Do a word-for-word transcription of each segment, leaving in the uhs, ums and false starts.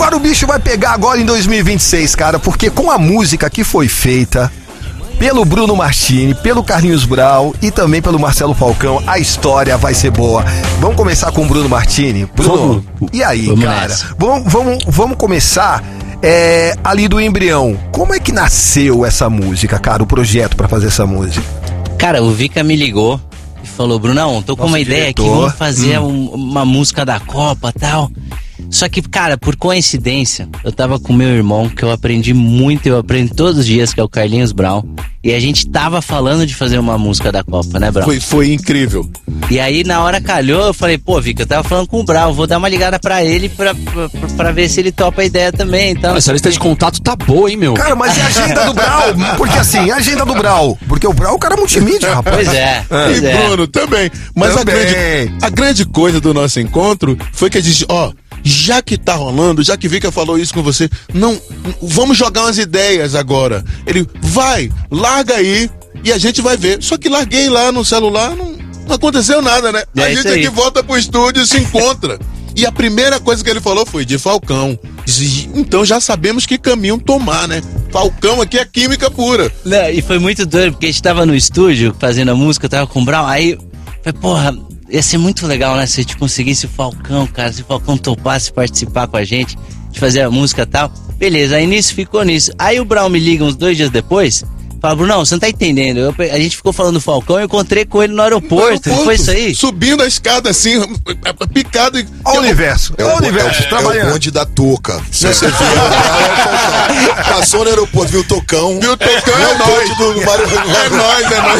Agora o bicho vai pegar agora em dois mil e vinte e seis, cara, porque com a música que foi feita pelo Bruno Martini, pelo Carlinhos Brau e também pelo Marcelo Falcão, a história vai ser boa. Vamos começar com o Bruno Martini? Bruno, vamos, e aí, vamos cara? Vamos, vamos, vamos começar é, ali do embrião. Como é que nasceu essa música, cara, o projeto pra fazer essa música? Cara, o Vika me ligou e falou, Brunão, tô com Nosso uma diretor. ideia aqui, vamos fazer hum. um, uma música da Copa e tal. Só que, cara, por coincidência, eu tava com meu irmão, que eu aprendi muito, eu aprendo todos os dias, que é o Carlinhos Brau. E a gente tava falando de fazer uma música da Copa, né, Brau? Foi, foi incrível. E aí, na hora calhou, eu falei, pô, Vika, eu tava falando com o Brau, vou dar uma ligada pra ele pra, pra, pra ver se ele topa a ideia também. Então, essa lista de contato tá boa, hein, meu? Cara, mas e a agenda do Brau? Porque assim, a agenda do Brau. Porque o Brau é o cara multimídia, rapaz. Pois é. Pois e é. Bruno, também. Mas também. A, grande, a grande coisa do nosso encontro foi que a gente, ó, já que tá rolando, já que Vika falou isso com você, não, vamos jogar umas ideias agora. Ele, vai, larga aí e a gente vai ver. Só que larguei lá no celular, não, não aconteceu nada, né? É a gente aqui volta pro estúdio e se encontra. E a primeira coisa que ele falou foi de Falcão. Então já sabemos que caminho tomar, né? Falcão aqui é química pura. Não, e foi muito doido, porque a gente tava no estúdio fazendo a música, eu tava com o Brau, aí, foi, porra, ia ser muito legal, né? Se a gente conseguisse o Falcão, cara, se o Falcão topasse participar com a gente, de fazer a música e tal. Beleza, aí nisso ficou nisso. Aí o Brau me liga uns dois dias depois, fala, Brunão, você não tá entendendo. Eu, a gente ficou falando do Falcão e eu encontrei com ele no aeroporto. No aeroporto, não foi isso aí? Subindo a escada assim, picado. E... Olha o universo. É o, o universo, é, trabalhando. É o bonde da touca. Se você viu, passou no aeroporto, viu o Tocão. Viu o Tocão, é, é nós. Do Mário... É nós, é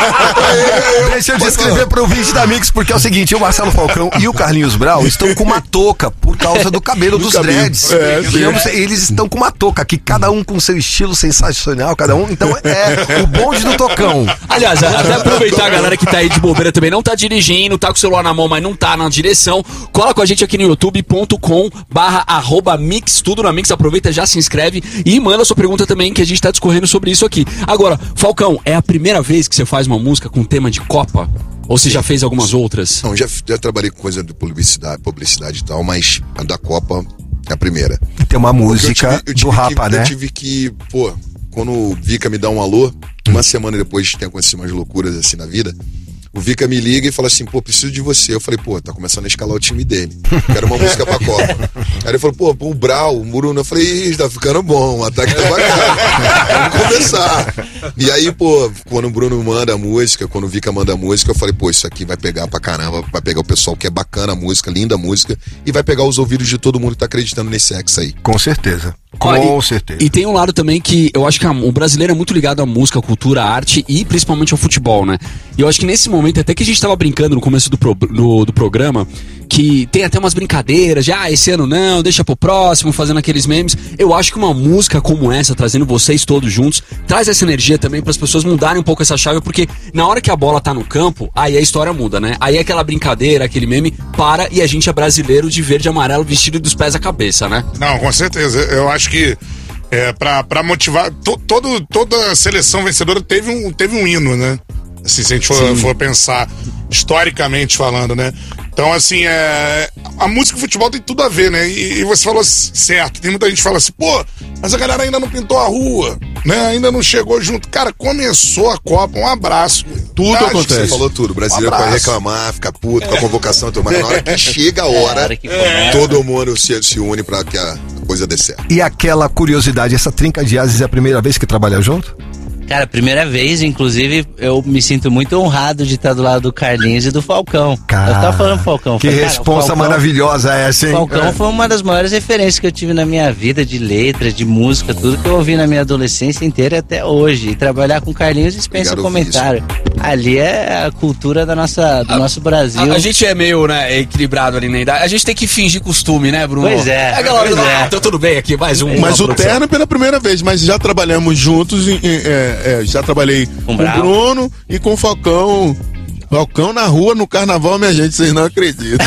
nós. Deixa eu descrever pro ouvinte da Mix, porque é o seguinte, o Marcelo Falcão e o Carlinhos Brau estão com uma touca por causa do cabelo do dos cabelo. dreads. É, digamos, eles estão com uma touca, que cada um com seu estilo sensacional, cada um, então é o bonde do Tocão. Aliás, até aproveitar a galera que tá aí de bobeira também, não tá dirigindo, tá com o celular na mão, mas não tá na direção, cola com a gente aqui no youtube ponto com barra arroba mix, tudo na Mix, aproveita, já se inscreve e manda sua pergunta também, que a gente tá discorrendo sobre isso aqui. Agora, Falcão, é a primeira vez que você faz uma música com tema de Copa? Ou você Sim. já fez algumas outras? Não, já, já trabalhei com coisa de publicidade, publicidade e tal, mas a da Copa é a primeira. E tem uma música eu tive, eu tive do Rapa, que, né? Eu tive que, pô, quando o Vika me dá um alô, uma hum. semana depois tem acontecido umas loucuras assim na vida, o Vika me liga e fala assim, pô, preciso de você. Eu falei, pô, tá começando a escalar o time dele. Quero uma música pra Copa. Aí ele falou, pô, o Brau, o Bruno. Eu falei, ih, tá ficando bom, o ataque tá bacana. Vamos começar. E aí, pô, quando o Bruno manda a música, quando o Vika manda a música, eu falei, pô, isso aqui vai pegar pra caramba, vai pegar o pessoal que é bacana a música, linda a música, e vai pegar os ouvidos de todo mundo que tá acreditando nesse ex aí. Com certeza. Com Olha, certeza. E, e tem um lado também que eu acho que a, o brasileiro é muito ligado à música, à cultura, à arte e principalmente ao futebol, né? E eu acho que nesse momento, até que a gente tava brincando no começo do, pro, do, do programa, que tem até umas brincadeiras de, ah, esse ano não, deixa pro próximo, fazendo aqueles memes. Eu acho que uma música como essa, trazendo vocês todos juntos, traz essa energia também para as pessoas mudarem um pouco essa chave, porque na hora que a bola tá no campo, aí a história muda, né? Aí aquela brincadeira, aquele meme, para e a gente é brasileiro de verde e amarelo vestido dos pés à cabeça, né? Não, com certeza. Eu acho que é, pra, pra motivar, to, todo, toda seleção vencedora teve um, teve um hino, né? Assim, se a gente for, for pensar historicamente falando, né? Então, assim, é, a música e o futebol tem tudo a ver, né? E, e você falou certo, tem muita gente que fala assim, pô, mas a galera ainda não pintou a rua, né? Ainda não chegou junto. Cara, começou a Copa, um abraço. Tudo tá, acontece. Você falou tudo. O brasileiro um vai reclamar, ficar puto é. com a convocação, mas na hora que chega a hora, é, hora que é. todo mundo se, se une pra que a coisa dê certo. E aquela curiosidade, essa trinca de ases é a primeira vez que trabalha junto? Cara, primeira vez, inclusive, eu me sinto muito honrado de estar do lado do Carlinhos e do Falcão. Cara, eu tava falando Falcão. Que falei, responsa Falcão, maravilhosa essa, hein? O Falcão é. foi uma das maiores referências que eu tive na minha vida, de letra, de música, tudo que eu ouvi na minha adolescência inteira e até hoje. E trabalhar com o Carlinhos dispensa um comentário. Ali é a cultura da nossa, do a, nosso Brasil. A, a gente é meio, né, equilibrado ali na idade. A gente tem que fingir costume, né, Bruno? Pois é. A galera, pois é. Então tudo bem aqui, mais um. Mas o terno pela primeira vez, mas já trabalhamos juntos, em, é, é, já trabalhei com, com o Bruno e com o Falcão. Falcão na rua, no carnaval, minha gente, vocês não acreditam.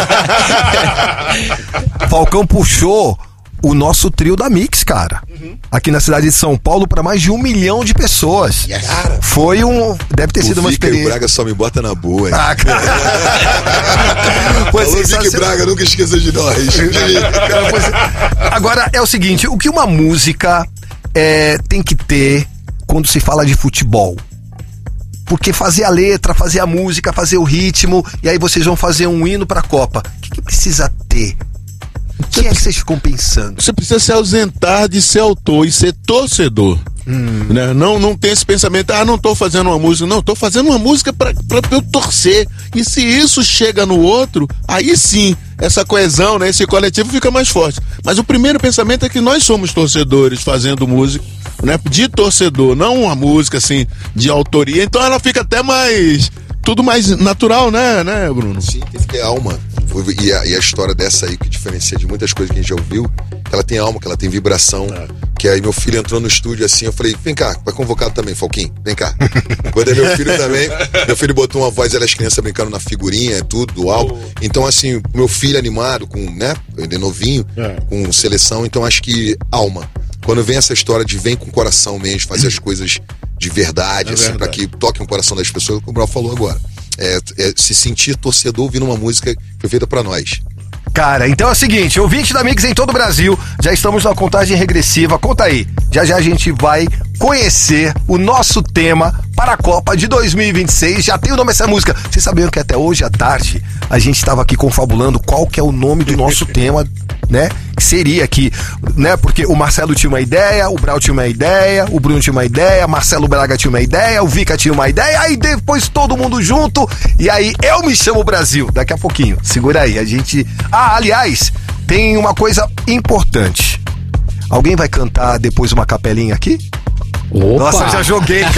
Falcão puxou o nosso trio da Mix, cara. Uhum. Aqui na cidade de São Paulo para mais de um milhão de pessoas. Yes. Cara, foi um... Deve ter o sido uma Vika experiência. E o Braga só me bota na boa, hein? Ah, cara. Falou Vika e Braga, nunca esqueça de nós. Cara, foi... Agora é o seguinte, o que uma música é, tem que ter quando se fala de futebol? Porque fazer a letra, fazer a música, fazer o ritmo, e aí vocês vão fazer um hino pra Copa. O que, que precisa ter? O que é que vocês ficam pensando? Você precisa se ausentar de ser autor e ser torcedor. Hum. Né? Não, não tem esse pensamento, ah, não tô fazendo uma música. Não, tô fazendo uma música pra, pra eu torcer. E se isso chega no outro, aí sim, essa coesão, né, esse coletivo fica mais forte. Mas o primeiro pensamento é que nós somos torcedores fazendo música, né, de torcedor, não uma música assim de autoria. Então ela fica até mais, tudo mais natural, né, né, Bruno? Sim, tem que ter alma. E a, e a história dessa aí que diferencia de muitas coisas que a gente já ouviu, que ela tem alma, que ela tem vibração. É. Que aí meu filho entrou no estúdio assim, eu falei, vem cá, vai convocado também, Falquinho, vem cá. Quando é meu filho também, meu filho botou uma voz, ela as crianças brincando na figurinha, tudo, do álbum. Oh. Então assim, meu filho animado, com, né, ele é novinho, é. com seleção, então acho que alma. Quando vem essa história de vem com o coração mesmo, fazer as coisas de verdade, é assim, verdade. Pra que toque o coração das pessoas, como o Brau falou agora. É, é se sentir torcedor ouvindo uma música que foi feita pra nós. Cara, então é o seguinte, ouvinte da Mix em todo o Brasil, já estamos na contagem regressiva, conta aí, já já a gente vai conhecer o nosso tema para a Copa de dois mil e vinte e seis, já tem o nome dessa música. Vocês sabiam que até hoje à tarde a gente estava aqui confabulando qual que é o nome do nosso tema, né? Que seria aqui, né? Porque o Marcelo tinha uma ideia, o Brau tinha uma ideia, o Bruno tinha uma ideia, Marcelo Braga tinha uma ideia, o Vika tinha uma ideia, aí depois todo mundo junto, e aí eu me chamo Brasil, daqui a pouquinho, segura aí, a gente... Ah, aliás, tem uma coisa importante. Alguém vai cantar depois uma capelinha aqui? Opa. Nossa, eu já joguei, cara.